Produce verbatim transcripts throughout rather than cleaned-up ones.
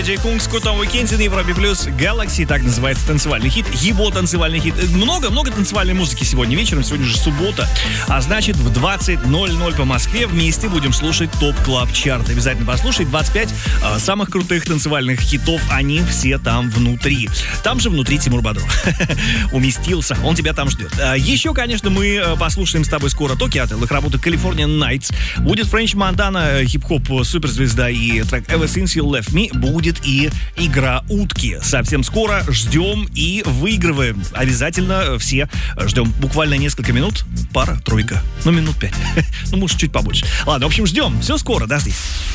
Джей Кунг с крутом уикенде на Европе Плюс. Galaxy, так называется танцевальный хит. Его танцевальный хит. Много-много танцевальной музыки сегодня вечером. Сегодня же суббота. А значит, в двадцать ноль ноль по Москве вместе будем слушать ТОП Клаб Чарт. Обязательно послушай. двадцать пять а, самых крутых танцевальных хитов. Они все там внутри. Там же внутри Тимур Бодров. Уместился. Он тебя там ждет. А, еще, конечно, мы послушаем с тобой скоро Токио, их работа California Nights. Будет Френч Монтана, хип-хоп суперзвезда и трек Ever Since You Left Me. Будет и игра утки. Совсем скоро ждем и выигрываем. Обязательно все ждем. Буквально несколько минут. Пара, тройка. Ну, минут пять. Ну, может, чуть побольше. Ладно, в общем, ждем. Все скоро. Дожди.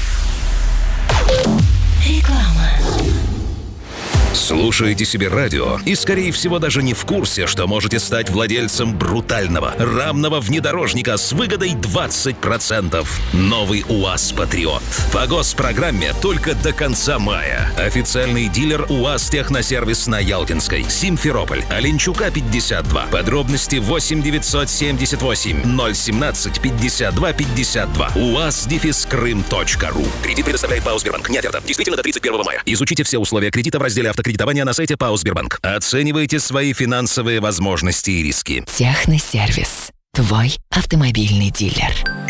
Реклама. Слушаете себе радио и, скорее всего, даже не в курсе, что можете стать владельцем брутального, рамного внедорожника с выгодой двадцать процентов. Новый УАЗ Патриот. По госпрограмме только до конца мая. Официальный дилер УАЗ Техносервис на Ялтинской, Симферополь, Оленчука пятьдесят два. Подробности восемь девятьсот семьдесят восемь ноль семнадцать пятьдесят два пятьдесят два. уаз дефис крым точка ру. Кредит предоставляет ПАО «Сбербанк». Не оферта. Действительно до тридцать первого мая. Изучите все условия кредита в разделе «Автокредитование» на сайте ПАО «Сбербанк». Оценивайте свои финансовые возможности и риски. Техносервис. Твой автомобильный дилер.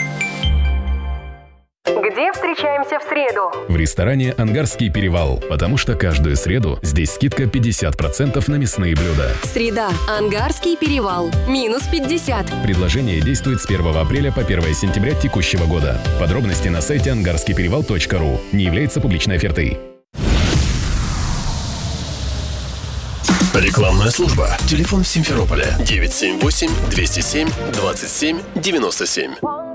Где встречаемся в среду? В ресторане «Ангарский перевал», потому что каждую среду здесь скидка пятьдесят процентов на мясные блюда. Среда. Ангарский перевал. Минус пятьдесят. Предложение действует с первого апреля по первое сентября текущего года. Подробности на сайте ангарский перевал точка ру. Не является публичной офертой. Рекламная служба. Телефон в Симферополе девять семь восемь двести семь двадцать семь девяносто семь.